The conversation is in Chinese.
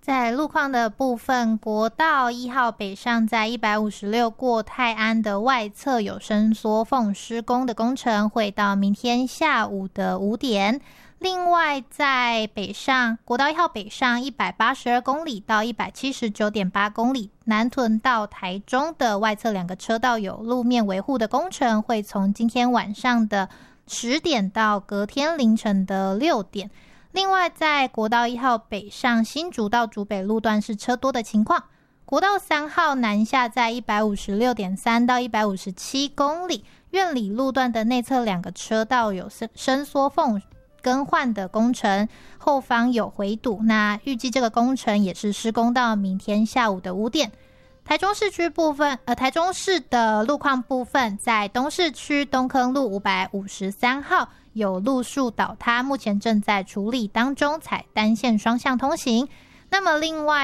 在路况的部分，国道1号北上在156过泰安的外侧有伸缩缝施工的工程，会到明天下午的5点。另外在北上国道1号北上182公里到179.8公里，南屯到台中的外侧2个车道有路面维护的工程，会从今天晚上的10点到隔天凌晨的6点。另外在国道1号北上新竹到竹北路段是车多的情况，国道3号南下在156.3到157公里，苑里路段的内侧2个车道有伸缩缝更换的工程，后方有回堵，那预计这个工程也是施工到明天下午的5点。台中市的路况部分，在东市区东坑路553号有路树倒塌，目前正在处理当中，采单线双向通行。那么另外